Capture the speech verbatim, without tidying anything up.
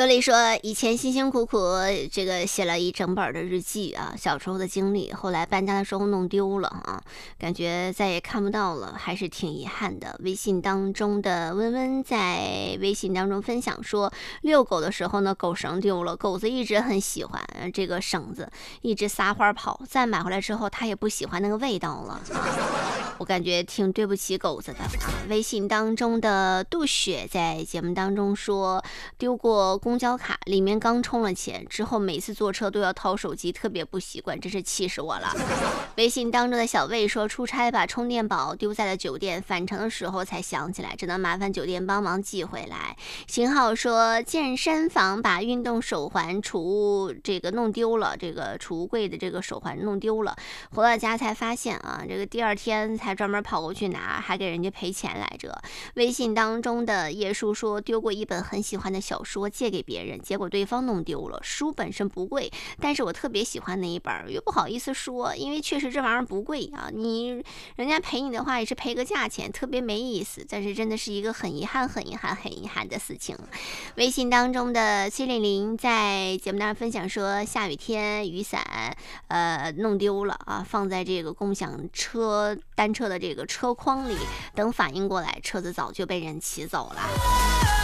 所以说以前辛辛苦苦这个写了一整本的日记啊，小时候的经历，后来搬家的时候弄丢了啊，感觉再也看不到了，还是挺遗憾的。微信当中的温温在微信当中分享说，遛狗的时候呢，狗绳丢了，狗子一直很喜欢这个绳子，一直撒欢跑，再买回来之后它也不喜欢那个味道了啊，我感觉挺对不起狗子的啊。微信当中的杜雪在节目当中说，丢过公交卡，里面刚充了钱，之后每次坐车都要掏手机，特别不习惯，真是气死我了。微信当中的小魏说，出差把充电宝丢在了酒店，返程的时候才想起来，只能麻烦酒店帮忙寄回来。邢浩说，健身房把运动手环储物这个弄丢了，这个储物柜的这个手环弄丢了，回到家才发现啊，这个第二天才专门跑过去拿，还给人家赔钱来着。微信当中的叶叔说，丢过一本很喜欢的小说借给别人，结果对方弄丢了。书本身不贵，但是我特别喜欢那一本，又不好意思说，因为确实这玩意儿不贵啊，你人家赔你的话也是赔个价钱，特别没意思。但是真的是一个很遗憾很遗憾很遗憾的事情。微信当中的七零零在节目当中分享说，下雨天雨伞呃弄丢了啊，放在这个共享车单车的这个车筐里，等反应过来，车子早就被人骑走了。